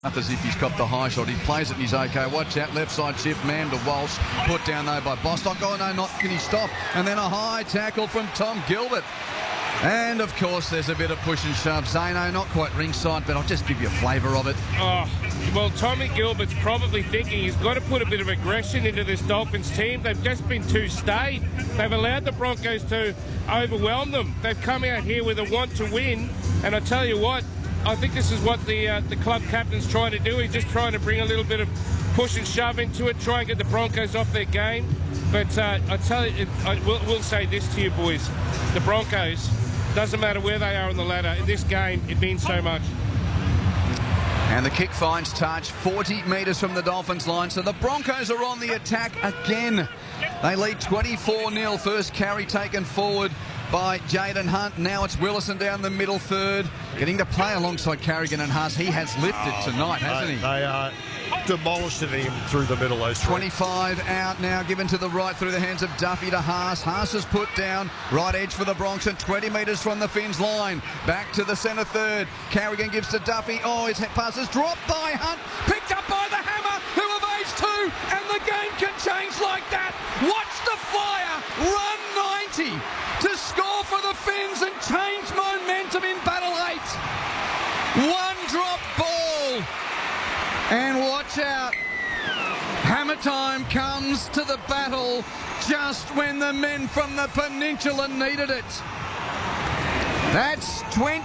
As if he's got the high shot. He plays it and he's okay. Watch out, left side shift, man to Walsh. Put down though by Bostock. Oh no, not can he stop? And then a high tackle from Tom Gilbert. And of course there's a bit of push and shove. Zano, not quite ringside, but I'll just give you a flavour of it. Oh, well, Tommy Gilbert's probably thinking he's got to put a bit of aggression into this Dolphins team. They've just been too staid. They've allowed the Broncos to overwhelm them. They've come out here with a want to win, and I tell you what, I think this is what the club captain's trying to do. He's just trying to bring a little bit of push and shove into it, try and get the Broncos off their game. But I tell you, we'll say this to you boys, the Broncos, doesn't matter where they are on the ladder, in this game it means so much. And the kick finds touch 40 metres from the Dolphins line, so the Broncos are on the attack again. They lead 24-0, first carry taken forward by Jaden Hunt. Now it's Willison down the middle third, getting to play alongside Carrigan and Haas. He has lifted tonight, hasn't he? They demolished him through the middle, those 25 out now, given to the right through the hands of Duffy to Haas. Haas is put down, right edge for the Bronx and 20 metres from the Finns line. Back to the centre third. Carrigan gives to Duffy. Oh, his pass is dropped by Hunt, picked up by the Hammer, who evades two, and the game can change like that. Watch the Flyer run 90 to score for the Finns and change momentum in Battle 8. One drop ball. And watch out. Hammer time comes to the battle just when the men from the Peninsula needed it. That's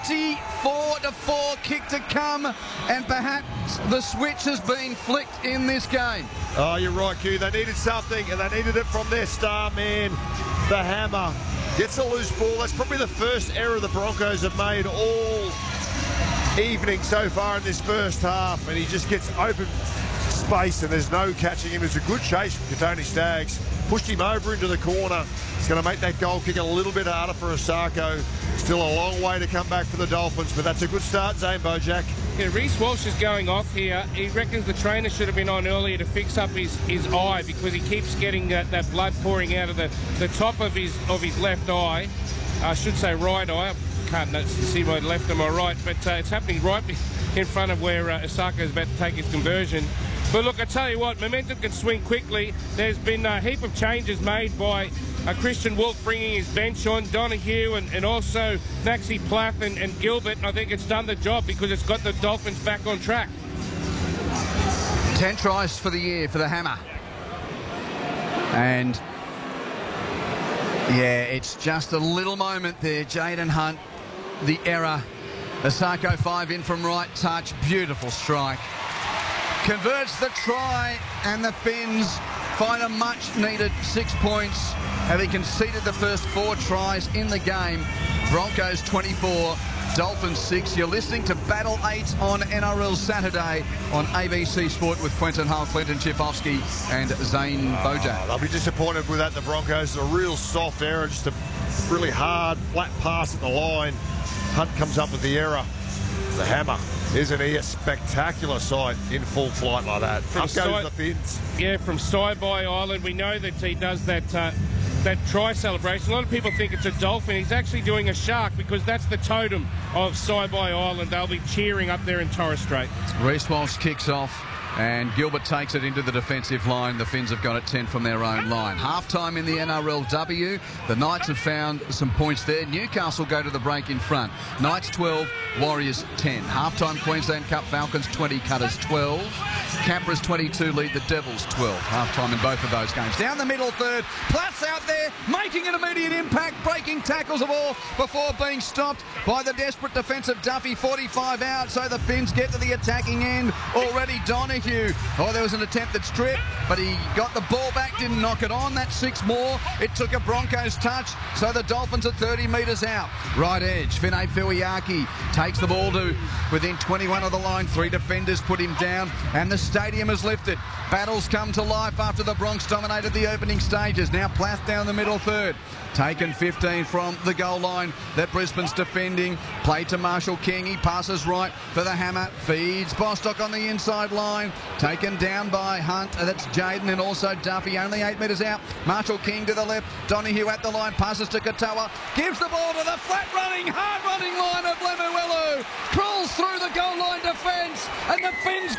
24-4 kick to come, and perhaps the switch has been flicked in this game. Oh, you're right, Q. They needed something, and they needed it from their star man, the Hammer. Gets a loose ball. That's probably the first error the Broncos have made all evening so far in this first half, and he just gets open space and there's no catching him. It's a good chase from Katoni Staggs. Pushed him over into the corner. It's going to make that goal kick a little bit harder for Osako. Still a long way to come back for the Dolphins, but that's a good start, Zane Bojack. Yeah, Reece Walsh is going off here. He reckons the trainer should have been on earlier to fix up his eye, because he keeps getting that blood pouring out of the top of his left eye. I should say right eye. Can't see my left and my right, but it's happening right in front of where Osako is about to take his conversion. But look, I tell you what, momentum can swing quickly. There's been a heap of changes made by Christian Wolf, bringing his bench on, Donahue and also Maxi Plath and Gilbert. And I think it's done the job because it's got the Dolphins back on track. 10 tries for the year for the Hammer. And yeah, it's just a little moment there. Jaden Hunt, the error. Osako 5 in from right touch. Beautiful strike. Converts the try, and the Finns find a much-needed 6 points, having conceded the first 4 tries in the game. Broncos 24, Dolphins 6. You're listening to Battle 8 on NRL Saturday on ABC Sport with Quentin Hull, Clinton Chifovsky and Zane Bojack. They'll be disappointed with that. The Broncos, a real soft error, just a really hard, flat pass at the line. Hunt comes up with the error. The Hammer, isn't he a spectacular sight in full flight like that? Up goes the Finns. Yeah, from Saibai Island, we know that he does that try celebration. A lot of people think it's a dolphin. He's actually doing a shark, because that's the totem of Saibai Island. They'll be cheering up there in Torres Strait. Reece Walsh kicks off, and Gilbert takes it into the defensive line. The Finns have got it 10 from their own line. Half-time in the NRLW. The Knights have found some points there. Newcastle go to the break in front. Knights 12, Warriors 10. Half-time Queensland Cup Falcons 20, Cutters 12. Canberra's 22 lead the Devils 12. Half-time in both of those games. Down the middle third, Platts out there, making an immediate impact, breaking tackles of all before being stopped by the desperate defence of Duffy. 45 out, so the Finns get to the attacking end. Already Donahue. Oh, there was an attempt at strip, but he got the ball back, didn't knock it on. That's 6 more. It took a Broncos touch, so the Dolphins are 30 metres out. Right edge, Finay Fuiaki takes the ball to within 21 of the line. 3 defenders put him down, and the stadium has lifted. Battles come to life after the Bronx dominated the opening stages. Now Plath down the middle third. Taken 15 from the goal line that Brisbane's defending. Play to Marshall King. He passes right for the Hammer. Feeds Bostock on the inside line. Taken down by Hunt. That's Jaden and also Duffy. Only 8 metres out. Marshall King to the left. Donahue at the line. Passes to Katoa. Gives the ball to the flat-running, hard-running line of Lemuelu. Crawls through the goal line defence. And the Finns